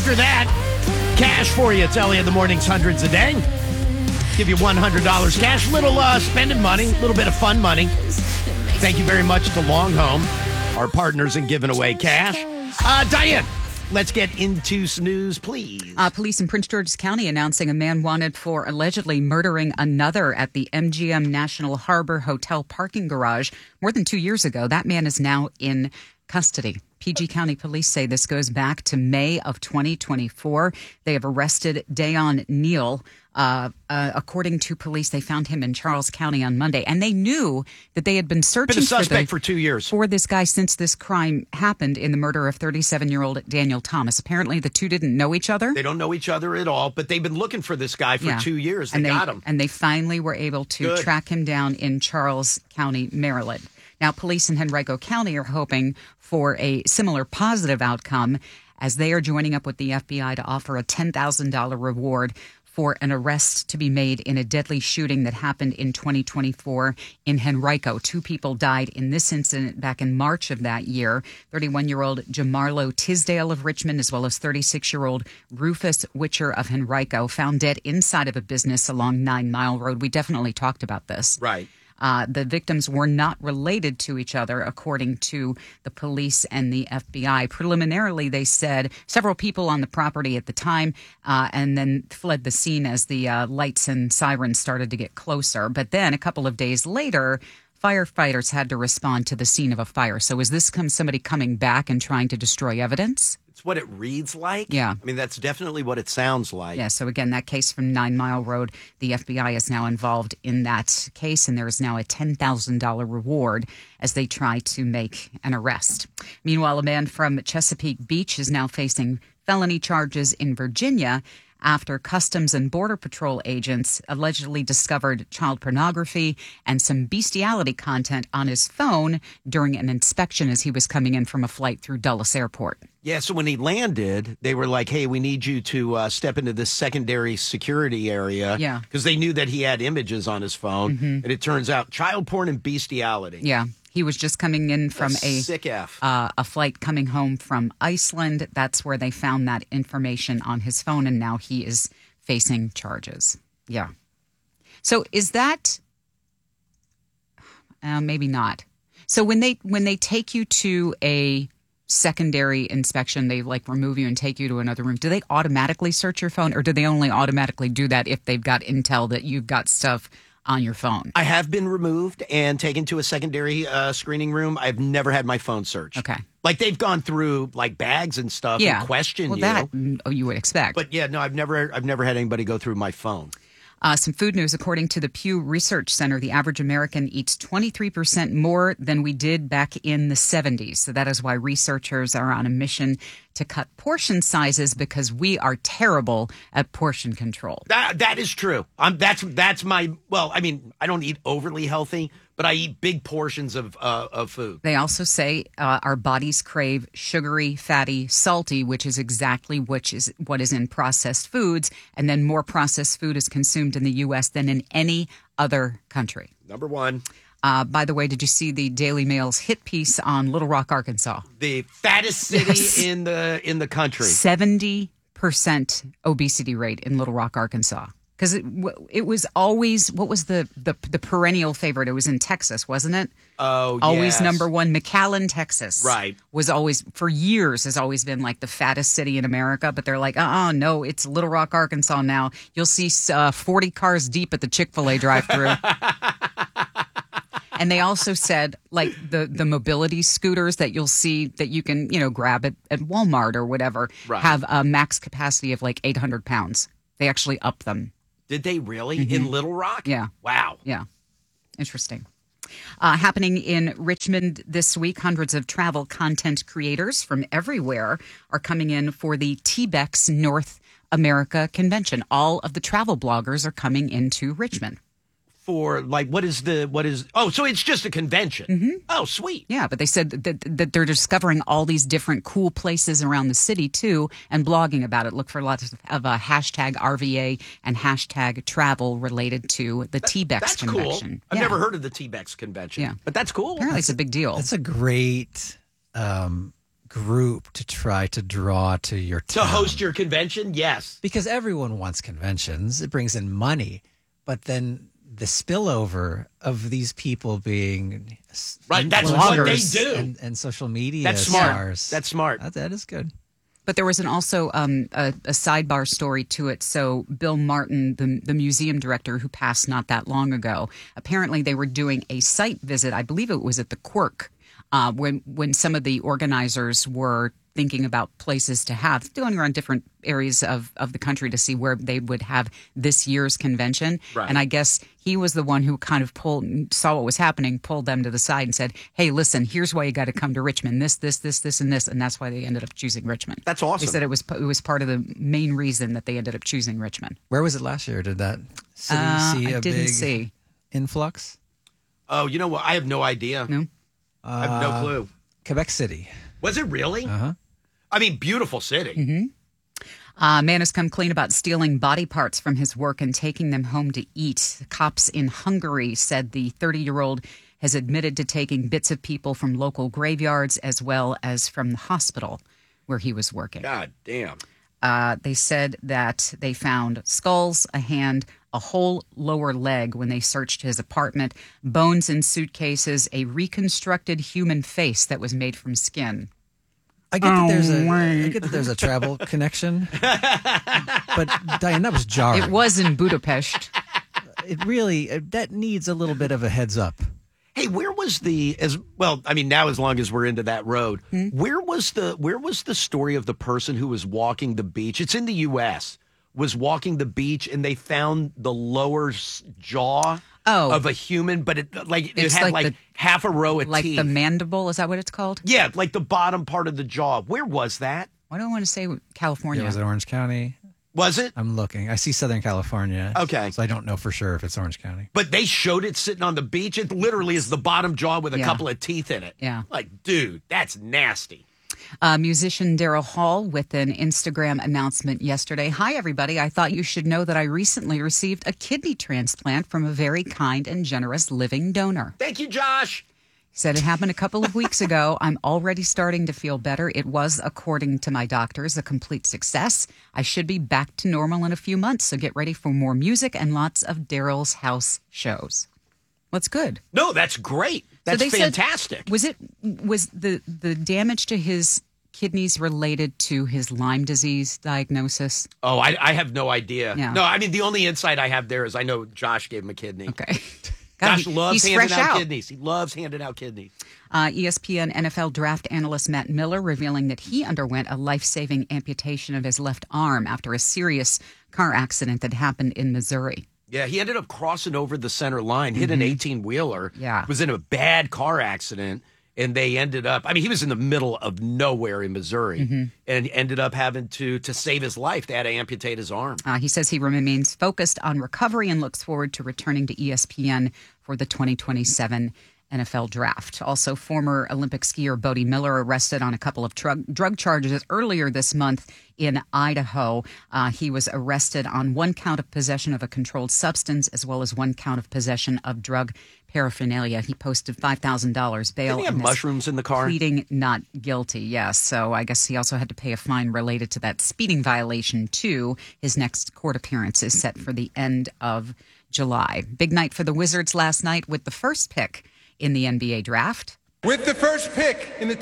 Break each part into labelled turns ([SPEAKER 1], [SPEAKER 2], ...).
[SPEAKER 1] after that, cash for you. It's Ellie in the Mornings, hundreds a day. Give you $100 cash. Little spending money, a little bit of fun money. Thank you very much to Long Home, our partners in giving away cash. Diane, let's get into some news, please.
[SPEAKER 2] Police in Prince George's County announcing a man wanted for allegedly murdering another at the MGM National Harbor Hotel parking garage more than 2 years ago. That man is now in custody. PG County Police say this goes back to May of 2024. They have arrested Dayon Neal. According to police, they found him in Charles County on Monday, and they knew that they had been searching
[SPEAKER 1] Been a suspect for 2 years
[SPEAKER 2] for this guy since this crime happened in the murder of 37-year-old Daniel Thomas. Apparently, the two didn't know each other.
[SPEAKER 1] They don't know each other at all, but they've been looking for this guy for 2 years. They got him.
[SPEAKER 2] And they finally were able to track him down in Charles County, Maryland. Now, police in Henrico County are hoping for a similar positive outcome as they are joining up with the FBI to offer a $10,000 reward for an arrest to be made in a deadly shooting that happened in 2024 in Henrico. 2 people died in this incident back in March of that year. 31-year-old Jamarlo Tisdale of Richmond, as well as 36-year-old Rufus Witcher of Henrico, found dead inside of a business along 9 Mile Road. We definitely talked about this.
[SPEAKER 1] Right.
[SPEAKER 2] The victims were not related to each other, according to the police and the FBI. Preliminarily, they said several people on the property at the time and then fled the scene as the lights and sirens started to get closer. But then a couple of days later, firefighters had to respond to the scene of a fire. So is this somebody coming back and trying to destroy evidence?
[SPEAKER 1] It's what it reads like.
[SPEAKER 2] Yeah.
[SPEAKER 1] I mean, that's definitely what it sounds like.
[SPEAKER 2] Yeah, so again, that case from 9 Mile Road, the FBI is now involved in that case, and there is now a $10,000 reward as they try to make an arrest. Meanwhile, a man from Chesapeake Beach is now facing felony charges in Virginia after Customs and Border Patrol agents allegedly discovered child pornography and some bestiality content on his phone during an inspection as he was coming in from a flight through Dulles Airport.
[SPEAKER 1] Yeah, so when he landed, they were like, hey, we need you to step into this secondary security area.
[SPEAKER 2] Yeah.
[SPEAKER 1] Because they knew that he had images on his phone.
[SPEAKER 2] Mm-hmm.
[SPEAKER 1] And it turns out child porn and bestiality.
[SPEAKER 2] Yeah. He was just coming in from
[SPEAKER 1] sick F.
[SPEAKER 2] A flight coming home from Iceland. That's where they found that information on his phone, and now he is facing charges. Yeah. So is that maybe not? So when they take you to a secondary inspection, they like remove you and take you to another room. Do they automatically search your phone, or do they only automatically do that if they've got intel that you've got stuff on your phone?
[SPEAKER 1] I have been removed and taken to a secondary screening room. I've never had my phone searched.
[SPEAKER 2] Okay.
[SPEAKER 1] Like they've gone through like bags and stuff and questioned you.
[SPEAKER 2] That you would expect.
[SPEAKER 1] But yeah, no, I've never had anybody go through my phone.
[SPEAKER 2] Some food news. According to the Pew Research Center, the average American eats 23% more than we did back in the 70s. So that is why researchers are on a mission to cut portion sizes, because we are terrible at portion control.
[SPEAKER 1] That is true. That's my, well, I mean, I don't eat overly healthy, but I eat big portions of food.
[SPEAKER 2] They also say our bodies crave sugary, fatty, salty, which is exactly what is in processed foods. And then more processed food is consumed in the U.S. than in any other country.
[SPEAKER 1] Number one.
[SPEAKER 2] By the way, did you see the Daily Mail's hit piece on Little Rock, Arkansas?
[SPEAKER 1] The fattest city in the country.
[SPEAKER 2] 70% obesity rate in Little Rock, Arkansas. Because it was always, what was the perennial favorite? It was in Texas, wasn't it?
[SPEAKER 1] Oh,
[SPEAKER 2] always
[SPEAKER 1] yes.
[SPEAKER 2] number one. McAllen, Texas.
[SPEAKER 1] Right.
[SPEAKER 2] Was always, for years, has always been like the fattest city in America. But they're like, no, it's Little Rock, Arkansas now. You'll see 40 cars deep at the Chick-fil-A drive-thru. And they also said, like, the mobility scooters that you'll see that you can, grab at Walmart or whatever,
[SPEAKER 1] right,
[SPEAKER 2] have a max capacity of like 800 pounds. They actually up them.
[SPEAKER 1] Did they really?
[SPEAKER 2] Mm-hmm.
[SPEAKER 1] In Little Rock?
[SPEAKER 2] Yeah.
[SPEAKER 1] Wow.
[SPEAKER 2] Yeah. Interesting. Happening in Richmond this week, hundreds of travel content creators from everywhere are coming in for the TBEX North America Convention. All of the travel bloggers are coming into Richmond.
[SPEAKER 1] For so it's just a convention.
[SPEAKER 2] Mm-hmm.
[SPEAKER 1] Oh, sweet.
[SPEAKER 2] Yeah, but they said that they're discovering all these different cool places around the city too and blogging about it. Look for lots of hashtag RVA and hashtag travel related to the TBEX convention.
[SPEAKER 1] Cool. I've never heard of the TBEX convention.
[SPEAKER 2] Yeah.
[SPEAKER 1] But that's cool.
[SPEAKER 2] Apparently it's a big deal.
[SPEAKER 3] That's a great group to try to draw to your town.
[SPEAKER 1] To host your convention? Yes.
[SPEAKER 3] Because everyone wants conventions. It brings in money. But then the spillover of these people being
[SPEAKER 1] right, that's what they do.
[SPEAKER 3] And social media
[SPEAKER 1] that's smart.
[SPEAKER 3] stars.
[SPEAKER 1] That's smart.
[SPEAKER 3] That is good.
[SPEAKER 2] But there was also a sidebar story to it. So Bill Martin, the museum director who passed not that long ago, apparently they were doing a site visit. I believe it was at the Quirk when some of the organizers were thinking about places to have, going around different areas of the country to see where they would have this year's convention.
[SPEAKER 1] Right.
[SPEAKER 2] And I guess he was the one who kind of saw what was happening, pulled them to the side and said, hey, listen, here's why you got to come to Richmond, this, and this. And that's why they ended up choosing Richmond.
[SPEAKER 1] That's awesome.
[SPEAKER 2] They said it was part of the main reason that they ended up choosing Richmond.
[SPEAKER 3] Where was it last year? Did that city see a big influx?
[SPEAKER 1] Oh, you know what? I have no idea.
[SPEAKER 2] No?
[SPEAKER 1] I have no clue.
[SPEAKER 3] Quebec City.
[SPEAKER 1] Was it really?
[SPEAKER 3] Uh-huh.
[SPEAKER 1] I mean, beautiful city.
[SPEAKER 2] Mm-hmm. A man has come clean about stealing body parts from his work and taking them home to eat. Cops in Hungary said the 30-year-old has admitted to taking bits of people from local graveyards as well as from the hospital where he was working.
[SPEAKER 1] God damn.
[SPEAKER 2] They said that they found skulls, a hand, a whole lower leg when they searched his apartment, bones in suitcases, a reconstructed human face that was made from skin.
[SPEAKER 3] I get that there's a travel connection, but Diane, that was jarring.
[SPEAKER 2] It was in Budapest.
[SPEAKER 3] It really that needs a little bit of a heads up.
[SPEAKER 1] Hey, where was now as long as we're into that road, where was the story of the person who was walking the beach? It's in the U.S. was walking the beach and they found the lower jaw of a human, but it had like half a row of
[SPEAKER 2] like
[SPEAKER 1] teeth.
[SPEAKER 2] Like the mandible, is that what it's called?
[SPEAKER 1] Yeah, like the bottom part of the jaw. Where was that?
[SPEAKER 2] Why do I want to say California?
[SPEAKER 3] It was in Orange County.
[SPEAKER 1] Was it?
[SPEAKER 3] I'm looking. I see Southern California.
[SPEAKER 1] Okay.
[SPEAKER 3] So I don't know for sure if it's Orange County.
[SPEAKER 1] But they showed it sitting on the beach. It literally is the bottom jaw with a couple of teeth in it.
[SPEAKER 2] Yeah.
[SPEAKER 1] Like, dude, that's nasty.
[SPEAKER 2] Musician Daryl Hall with an Instagram announcement yesterday. Hi, everybody. I thought you should know that I recently received a kidney transplant from a very kind and generous living donor.
[SPEAKER 1] Thank you, Josh.
[SPEAKER 2] He said it happened a couple of weeks ago. I'm already starting to feel better. It was, according to my doctors, a complete success. I should be back to normal in a few months, so get ready for more music and lots of Daryl's House shows. What's good?
[SPEAKER 1] No, that's great. That's fantastic.
[SPEAKER 2] Was the damage to his kidneys related to his Lyme disease diagnosis?
[SPEAKER 1] Oh, I have no idea.
[SPEAKER 2] Yeah.
[SPEAKER 1] No, I mean, the only insight I have there is I know Josh gave him a kidney.
[SPEAKER 2] Okay.
[SPEAKER 1] Josh loves handing out kidneys. He loves handing out kidneys.
[SPEAKER 2] ESPN NFL draft analyst Matt Miller revealing that he underwent a life-saving amputation of his left arm after a serious car accident that happened in Missouri.
[SPEAKER 1] Yeah, he ended up crossing over the center line, hit an 18-wheeler.
[SPEAKER 2] Yeah.
[SPEAKER 1] Was in a bad car accident, and they ended up, I mean, he was in the middle of nowhere in Missouri, and ended up having to save his life. They had to amputate his arm.
[SPEAKER 2] He says he remains focused on recovery and looks forward to returning to ESPN for the 2027 NFL draft. Also, former Olympic skier Bodie Miller arrested on a couple of drug charges earlier this month in Idaho. He was arrested on one count of possession of a controlled substance as well as one count of possession of drug paraphernalia. He posted $5,000 bail.
[SPEAKER 1] Did he have mushrooms in the car?
[SPEAKER 2] Pleading not guilty, yes. So I guess he also had to pay a fine related to that speeding violation, too. His next court appearance is set for the end of July. Big night for the Wizards last night with the first pick in the NBA draft.
[SPEAKER 4] With the first pick in the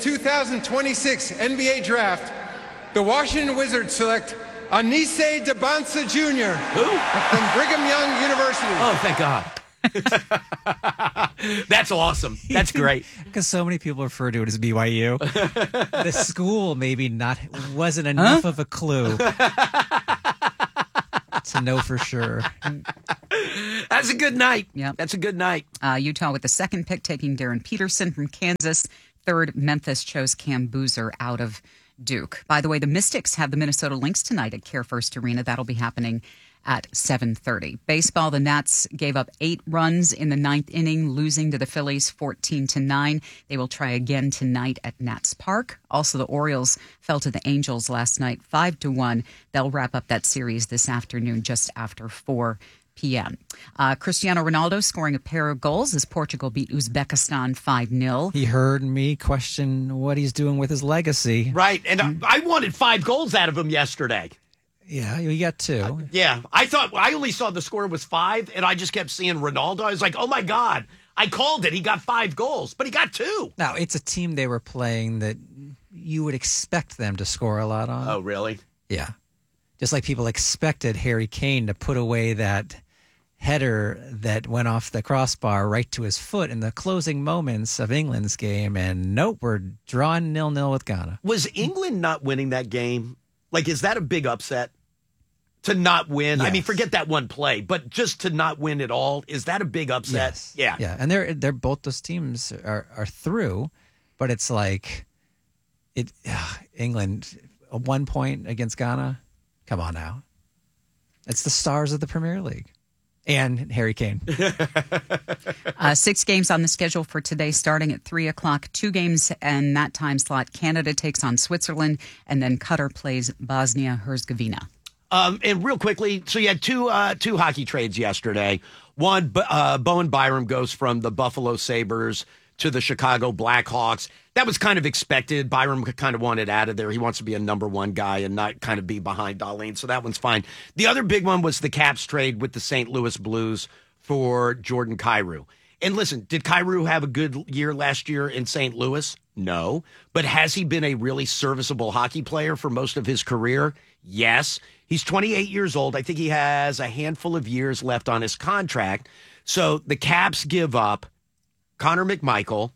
[SPEAKER 4] 2026 NBA draft, the Washington Wizards select Anise Debansa Jr.
[SPEAKER 1] Who?
[SPEAKER 4] From Brigham Young University.
[SPEAKER 1] Oh, thank God. That's awesome. That's great.
[SPEAKER 3] Because so many people refer to it as BYU. The school maybe wasn't enough of a clue to know for sure.
[SPEAKER 1] That's a good night.
[SPEAKER 2] Yep.
[SPEAKER 1] That's a good night.
[SPEAKER 2] Utah with the second pick taking Darren Peterson from Kansas. Third, Memphis chose Cam Boozer out of Duke. By the way, the Mystics have the Minnesota Lynx tonight at Care First Arena. That'll be happening at 7:30. Baseball, the Nats gave up 8 runs in the 9th inning, losing to the Phillies 14-9. They will try again tonight at Nats Park. Also, the Orioles fell to the Angels last night 5-1. They'll wrap up that series this afternoon just after 4 p.m. Cristiano Ronaldo scoring a pair of goals as Portugal beat Uzbekistan 5-0.
[SPEAKER 3] He heard me question what he's doing with his legacy.
[SPEAKER 1] Right, and I wanted 5 goals out of him yesterday.
[SPEAKER 3] Yeah, you got 2.
[SPEAKER 1] Yeah, I only saw the score was 5, and I just kept seeing Ronaldo. I was like, oh my God, I called it. He got 5 goals, but he got 2.
[SPEAKER 3] Now, it's a team they were playing that you would expect them to score a lot on.
[SPEAKER 1] Oh, really?
[SPEAKER 3] Yeah. Just like people expected Harry Kane to put away that header that went off the crossbar right to his foot in the closing moments of England's game. And nope, we're drawing 0-0 with Ghana.
[SPEAKER 1] Was England not winning that game? Like, is that a big upset? To not win? Yes. I mean, forget that one play, but just to not win at all, is that a big upset?
[SPEAKER 3] Yes.
[SPEAKER 1] Yeah.
[SPEAKER 3] Yeah, and they're both those teams are through, but it's like England, a 1 point against Ghana. Come on now. It's the stars of the Premier League. And Harry Kane.
[SPEAKER 2] 6 games on the schedule for today, starting at 3 o'clock. 2 games in that time slot. Canada takes on Switzerland, and then Qatar plays Bosnia-Herzegovina.
[SPEAKER 1] And real quickly, so you had two hockey trades yesterday. One, Bowen Byram goes from the Buffalo Sabres to the Chicago Blackhawks. That was kind of expected. Byram kind of wanted out of there. He wants to be a number 1 guy and not kind of be behind Dahlin, so that one's fine. The other big one was the Caps trade with the St. Louis Blues for Jordan Kyrou. And listen, did Kyrou have a good year last year in St. Louis? No. But has he been a really serviceable hockey player for most of his career? Yes. He's 28 years old. I think he has a handful of years left on his contract. So the Caps give up Connor McMichael,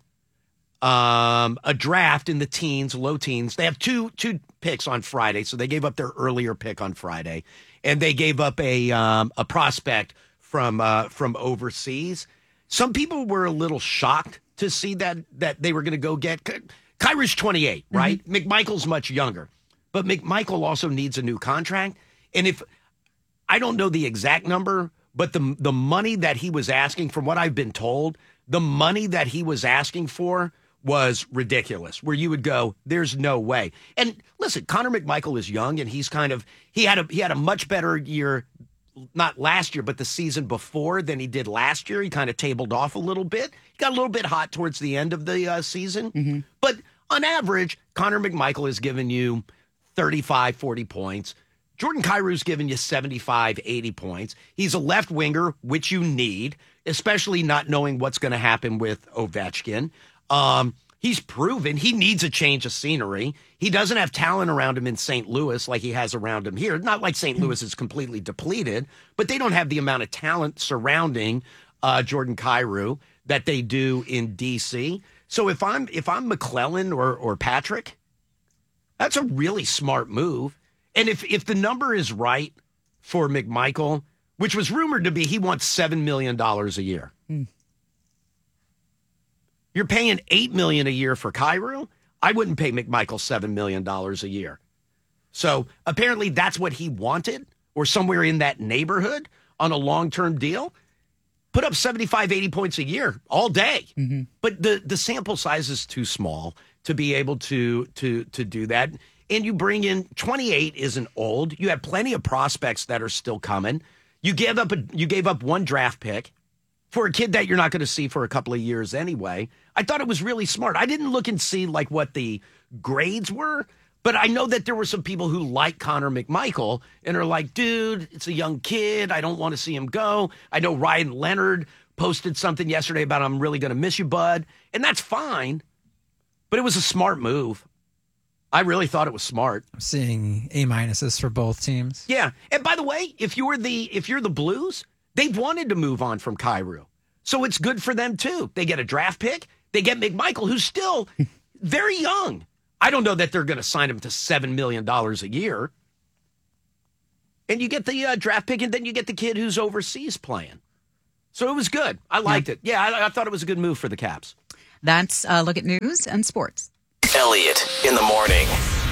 [SPEAKER 1] a draft in the teens, low teens. They have two picks on Friday, so they gave up their earlier pick on Friday, and they gave up a prospect from overseas. Some people were a little shocked to see that they were going to go get Kyrou's 28, right? Mm-hmm. McMichael's much younger, but McMichael also needs a new contract. And if I don't know the exact number, but the money that he was asking, from what I've been told, the money that he was asking for was ridiculous, where you would go, there's no way. And listen, Connor McMichael is young, and he had a much better year, not last year, but the season before than he did last year. He kind of tabled off a little bit. He got a little bit hot towards the end of the season. Mm-hmm. But on average, Connor McMichael has given you 35, 40 points. Jordan Kyrou's given you 75, 80 points. He's a left winger, which you need, especially not knowing what's going to happen with Ovechkin. He's proven he needs a change of scenery. He doesn't have talent around him in St. Louis like he has around him here. Not like St. Louis is completely depleted, but they don't have the amount of talent surrounding Jordan Kyrou that they do in D.C. So if I'm McClellan or Patrick, that's a really smart move. And if the number is right for McMichael, which was rumored to be he wants $7 million a year. You're paying $8 million a year for Kyrou. I wouldn't pay McMichael $7 million a year. So apparently that's what he wanted, or somewhere in that neighborhood on a long-term deal. Put up 75, 80 points a year all day. Mm-hmm. But the sample size is too small to be able to do that. And you bring in 28 isn't old. You have plenty of prospects that are still coming. You gave up one draft pick for a kid that you're not going to see for a couple of years anyway. I thought it was really smart. I didn't look and see like what the grades were, but I know that there were some people who like Connor McMichael and are like, dude, it's a young kid. I don't want to see him go. I know Ryan Leonard posted something yesterday about I'm really going to miss you, bud. And that's fine, but it was a smart move. I really thought it was smart.
[SPEAKER 3] I'm seeing A- for both teams.
[SPEAKER 1] Yeah. And by the way, if you're the Blues, they've wanted to move on from Kyrou. So it's good for them too. They get a draft pick. They get McMichael, who's still very young. I don't know that they're going to sign him to $7 million a year. And you get the draft pick, and then you get the kid who's overseas playing. So it was good. I liked it. Yeah, I thought it was a good move for the Caps.
[SPEAKER 2] That's a look at news and sports.
[SPEAKER 5] Elliot in the morning.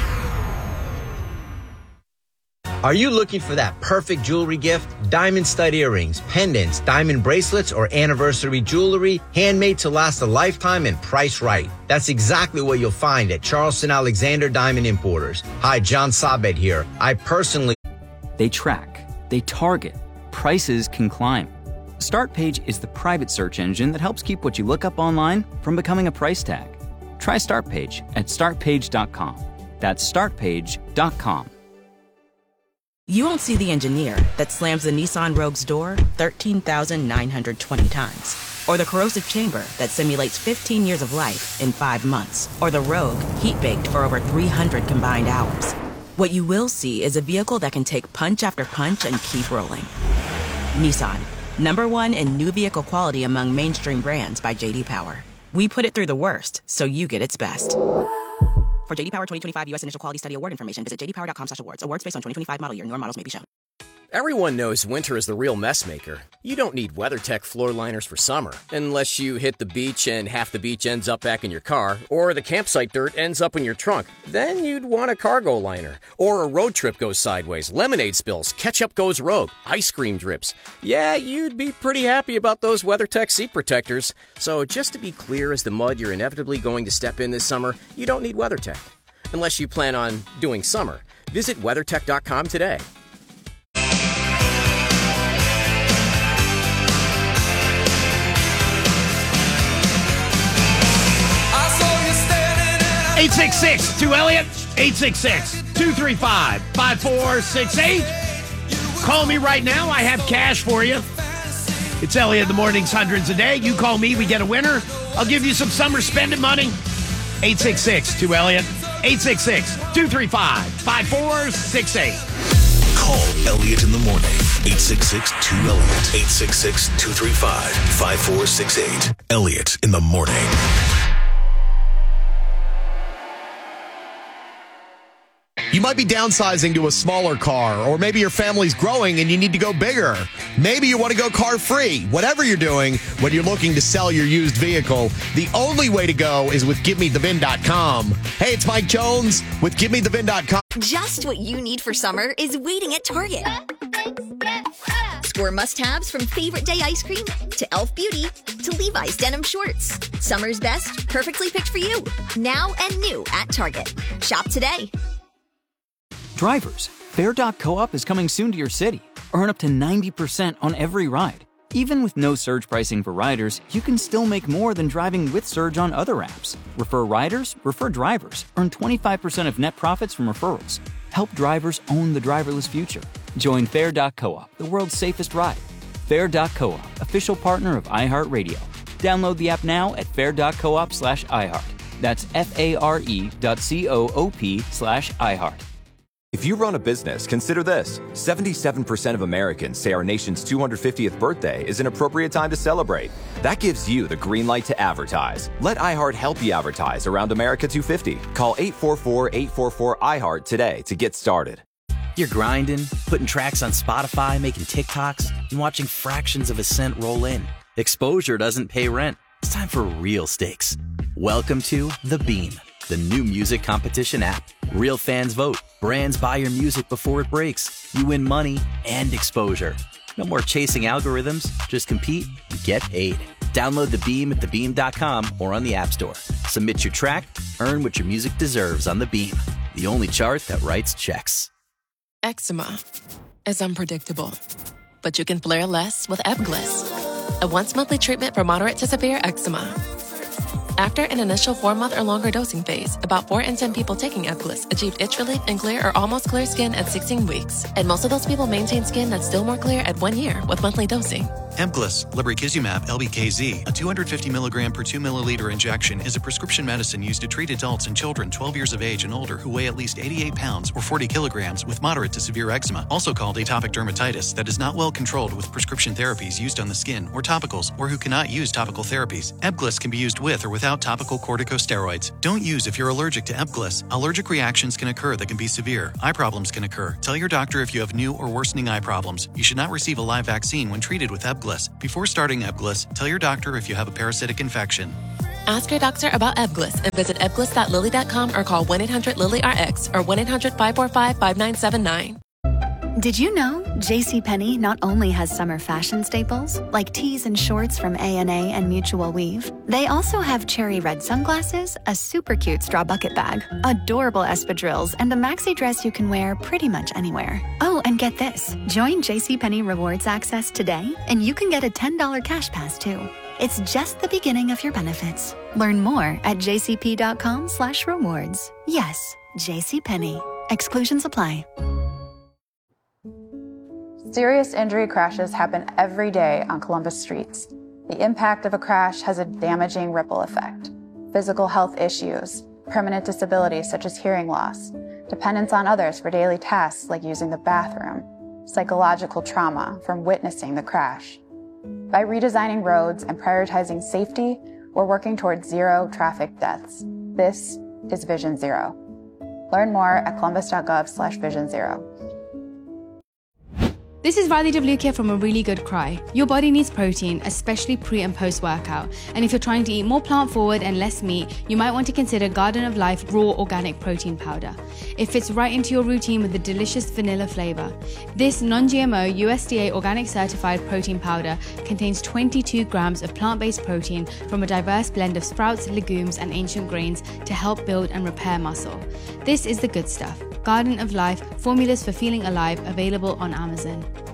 [SPEAKER 5] Are you looking for that perfect jewelry gift? Diamond stud earrings, pendants, diamond bracelets, or anniversary jewelry, handmade to last a lifetime and priced right. That's exactly what you'll find at Charleston Alexander Diamond Importers. Hi, John Sabet here. They track, they target,
[SPEAKER 6] prices can climb. Startpage is the private search engine that helps keep what you look up online from becoming a price tag. Try Startpage at startpage.com. That's startpage.com.
[SPEAKER 7] You won't see the engineer that slams the Nissan Rogue's door 13,920 times. Or the corrosive chamber that simulates 15 years of life in 5 months. Or the Rogue heat-baked for over 300 combined hours. What you will see is a vehicle that can take punch after punch and keep rolling. Nissan, #1 in new vehicle quality among mainstream brands by J.D. Power. We put it through the worst, so you get its best. For J.D. Power 2025 U.S. Initial Quality Study Award information, visit jdpower.com/awards. Awards based on 2025 model year. Newer models may be shown.
[SPEAKER 8] Everyone knows winter is the real mess maker. You don't need WeatherTech floor liners for summer, unless you hit the beach and half the beach ends up back in your car, or the campsite dirt ends up in your trunk. Then you'd want a cargo liner. Or a road trip goes sideways, lemonade spills, ketchup goes rogue, ice cream drips. Yeah, you'd be pretty happy about those WeatherTech seat protectors. So just to be clear, as the mud you're inevitably going to step in this summer, you don't need WeatherTech. Unless you plan on doing summer. Visit WeatherTech.com today.
[SPEAKER 1] Eight 866-2-ELLIOT, 866-235-5468. Call me right now. I have cash for you. It's Elliot in the Mornings, hundreds a day. You call me, we get a winner. I'll give you some summer spending money. 866-2-ELLIOT, 866-235-5468.
[SPEAKER 9] Call Elliot in the morning. 866-2-ELLIOT, 866-235-5468. Elliot in the morning.
[SPEAKER 10] You might be downsizing to a smaller car, or maybe your family's growing and you need to go bigger. Maybe you want to go car-free. Whatever you're doing, when you're looking to sell your used vehicle, the only way to go is with GiveMeTheVin.com. Hey, it's Mike Jones with GiveMeTheVin.com.
[SPEAKER 11] Just what you need for summer is waiting at Target. Score must-haves from Favorite Day ice cream to Elf Beauty to Levi's denim shorts. Summer's best, perfectly picked for you. Now and new at Target. Shop today.
[SPEAKER 6] Drivers, Fair.coop is coming soon to your city. Earn up to 90% on every ride. Even with no surge pricing for riders, you can still make more than driving with Surge on other apps. Refer riders, refer drivers. Earn 25% of net profits from referrals. Help drivers own the driverless future. Join Fair.coop, the world's safest ride. Fair.coop, official partner of iHeartRadio. Download the app now at fair.coop/iHeart. That's FARE.coop/iHeart.
[SPEAKER 12] If you run a business, consider this. 77% of Americans say our nation's 250th birthday is an appropriate time to celebrate. That gives you the green light to advertise. Let iHeart help you advertise around America 250. Call 844-844-iHeart today to get started.
[SPEAKER 13] You're grinding, putting tracks on Spotify, making TikToks, and watching fractions of a cent roll in. Exposure doesn't pay rent. It's time for real stakes. Welcome to The Beam, the new music competition app. Real fans vote. Brands buy your music before it breaks. You win money and exposure. No more chasing algorithms. Just compete and get paid. Download The Beam at thebeam.com or on the App Store. Submit your track. Earn what your music deserves on The Beam, the only chart that writes checks.
[SPEAKER 14] Eczema is unpredictable, but you can flare less with Ebglyss, a once-monthly treatment for moderate to severe eczema. After an initial 4-month or longer dosing phase, about 4 in 10 people taking Ebglyss achieved itch relief and clear or almost clear skin at 16 weeks. And most of those people maintain skin that's still more clear at 1 year with monthly dosing.
[SPEAKER 15] Ebglyss, lebrikizumab LBKZ, a 250 milligram per 2 milliliter injection, is a prescription medicine used to treat adults and children 12 years of age and older who weigh at least 88 pounds or 40 kilograms with moderate to severe eczema, also called atopic dermatitis, that is not well controlled with prescription therapies used on the skin or topicals, or who cannot use topical therapies. Ebglyss can be used with or without topical corticosteroids. Don't use if you're allergic to Ebglyss. Allergic reactions can occur that can be severe. Eye problems can occur. Tell your doctor if you have new or worsening eye problems. You should not receive a live vaccine when treated with Ebglyss. Before starting Ebglyss, tell your doctor if you have a parasitic infection.
[SPEAKER 14] Ask your doctor about Ebglyss and visit ebglyss.lilly.com or call 1-800-LILY-RX or 1-800-545-5979.
[SPEAKER 16] Did you know JCPenney not only has summer fashion staples, like tees and shorts from A&A and Mutual Weave, they also have cherry red sunglasses, a super cute straw bucket bag, adorable espadrilles, and a maxi dress you can wear pretty much anywhere. Oh, and And get this, join JCPenney Rewards Access today, and you can get a $10 cash pass too. It's just the beginning of your benefits. Learn more at jcp.com/rewards. Yes, JCPenney. Exclusions apply.
[SPEAKER 17] Serious injury crashes happen every day on Columbus streets. The impact of a crash has a damaging ripple effect. Physical health issues, permanent disabilities such as hearing loss, dependence on others for daily tasks like using the bathroom, psychological trauma from witnessing the crash. By redesigning roads and prioritizing safety, we're working towards zero traffic deaths. This is Vision Zero. Learn more at columbus.gov/Vision Zero.
[SPEAKER 18] This is Riley Devlukia from A Really Good Cry. Your body needs protein, especially pre and post workout. And if you're trying to eat more plant forward and less meat, you might want to consider Garden of Life Raw Organic Protein Powder. It fits right into your routine with a delicious vanilla flavor. This non-GMO USDA organic certified protein powder contains 22 grams of plant-based protein from a diverse blend of sprouts, legumes, and ancient grains to help build and repair muscle. This is the good stuff. Garden of Life, formulas for feeling alive, available on Amazon.